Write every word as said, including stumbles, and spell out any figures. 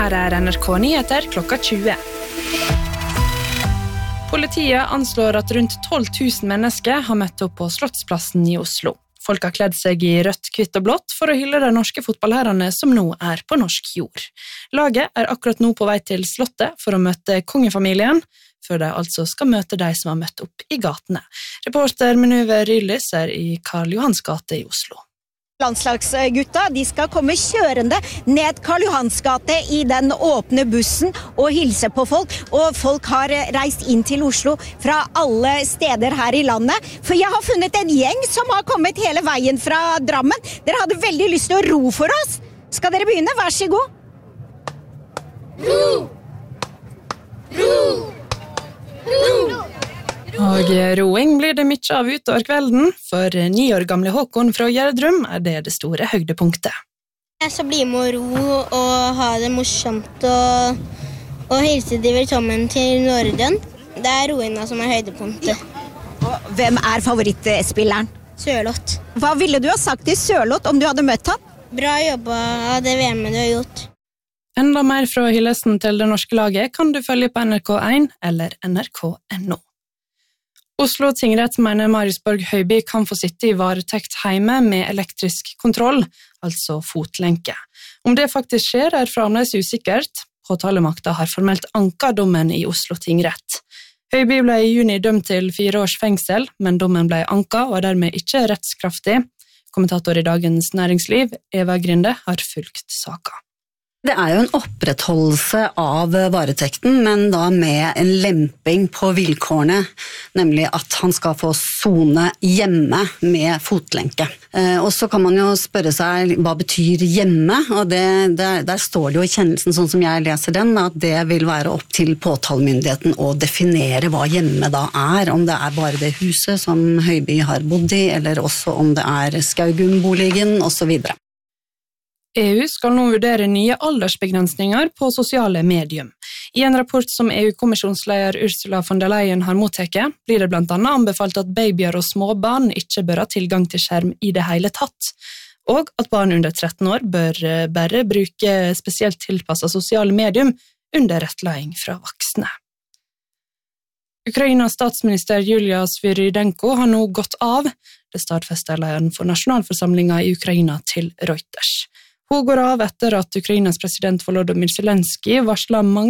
Her er N R K Nyheter klokka tjue. Politiet anslår at rundt tolv tusen mennesker har møtt opp på Slottsplassen i Oslo. Folk har kledd seg i rødt, hvitt og blått for å hylle de norske fotballherrene som nå er på norsk jord. Laget er akkurat nå på vei til Slottet for å møte kongefamilien, før de altså skal møte de som har møtt opp i gatene. Reporter Menuve Ryllis er i Karl Johans gate i Oslo. Landslagsgutta, de skal komme kjørende ned Karl Johans gate i den åpne bussen og hilse på folk. Og folk har reist inn til Oslo fra alle steder her i landet. For jeg har funnet en gjeng som har kommet hele veien fra Drammen. Dere hadde veldig lyst til å ro for oss. Skal dere begynne? Vær så god. Ro! Ro! Ro! Og roing blir det mye av utover kvelden, for ni år gamle Håkon fra Gjerdrum er det det store høydepunktet. Jeg skal bli med å ro og ha det morsomt og, og hilse de velkommen til Norden. Det er roinga som er høydepunktet. Og hvem er favorittspilleren? Sørloth. Hva ville du ha sagt til Sørloth om du hadde møtt han? Bra jobba av det V M-et du har gjort. Enda mer fra hyllesten til det norske laget kan du følge på N R K en eller N R K punktum N O. Oslo tingrett mener Marius Borg Høiby kan få sitte i varetekt hjemme med elektrisk kontroll, altså fotlenke. Om det faktisk skjer er fremdeles usikkert. Påtalemakta har formelt anket dommen i Oslo tingrett. Høiby ble i juni dømt til fire års fengsel, men dommen ble anket og er dermed ikke rettskraftig. Kommentator i Dagens Næringsliv, Eva Grinde, har fulgt saken. Det er jo en opprettholdelse av varetekten, men da med en lemping på vilkårene, nemlig at han skal få sone hjemme med fotlenke. Og så kan man jo spørre seg, hva betyr hjemme? Og det, der, der står det jo i kjennelsen, sånn som jeg leser den, at det vil være opp til påtalemyndigheten å definere hva hjemme da er, om det er bare det huset som Høiby har bodd i, eller også om det er Skaugum-boligen, og så videre. E U skal nå vurdere nye aldersbegrensninger på sosiale medium. I en rapport som E U-kommisjonsleder Ursula von der Leyen har mottatt, blir det blant annet anbefalt at babyer og småbarn ikke bør ha tilgang til skjerm i det hele tatt, og at barn under tretten år bør bare bruke spesielt tilpasset sosiale medium under rettledning fra voksne. Ukrainas statsminister Julia Svyrydenko har nå gått av. Det stadfester lederen for nasjonalforsamlingen i Ukraina til Reuters. Hun går av etter at Ukrainas president Volodymyr Zelenskyj varslet mange